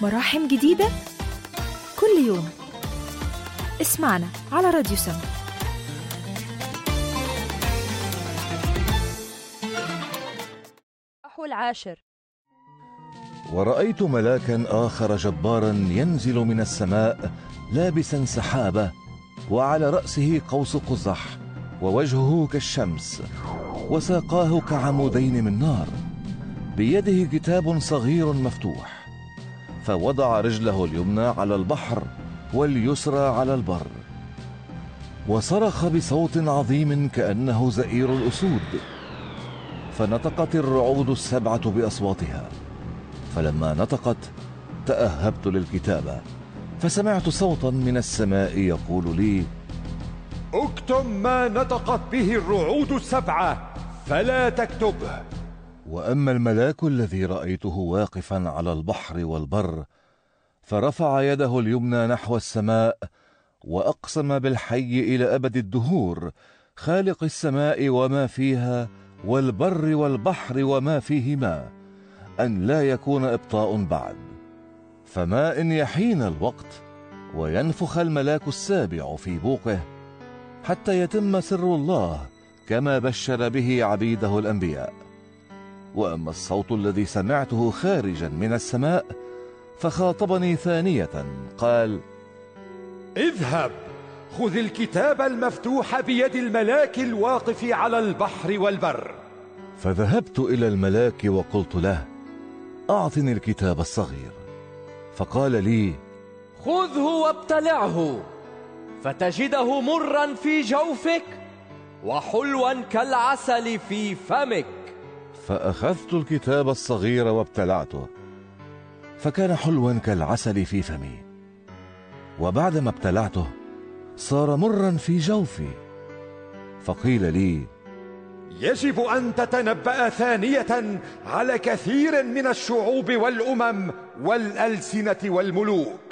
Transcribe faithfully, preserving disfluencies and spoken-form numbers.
مراحم جديدة كل يوم. اسمعنا على راديو سم. العاشر. ورأيت ملاكا آخر جبارا ينزل من السماء لابسا سحابة، وعلى رأسه قوس قزح، ووجهه كالشمس، وساقاه كعمودين من نار، بيده كتاب صغير مفتوح، فوضع رجله اليمنى على البحر واليسرى على البر، وصرخ بصوت عظيم كأنه زئير الأسود، فنطقت الرعود السبعة بأصواتها. فلما نطقت تأهبت للكتابة، فسمعت صوتا من السماء يقول لي: اكتب ما نطقت به الرعود السبعة فلا تكتبه. وأما الملاك الذي رأيته واقفا على البحر والبر، فرفع يده اليمنى نحو السماء، وأقسم بالحي إلى أبد الدهور، خالق السماء وما فيها والبر والبحر وما فيهما، أن لا يكون إبطاء بعد، فما إن يحين الوقت وينفخ الملاك السابع في بوقه، حتى يتم سر الله كما بشر به عبيده الأنبياء. وأما الصوت الذي سمعته خارجا من السماء فخاطبني ثانية قال: اذهب، خذ الكتاب المفتوح بيد الملاك الواقف على البحر والبر. فذهبت إلى الملاك وقلت له: أعطني الكتاب الصغير. فقال لي: خذه وابتلعه، فتجده مرا في جوفك وحلوا كالعسل في فمك. فأخذت الكتاب الصغير وابتلعته، فكان حلوا كالعسل في فمي، وبعدما ابتلعته صار مرا في جوفي. فقيل لي: يجب أن تتنبأ ثانية على كثير من الشعوب والأمم والألسنة والملوك.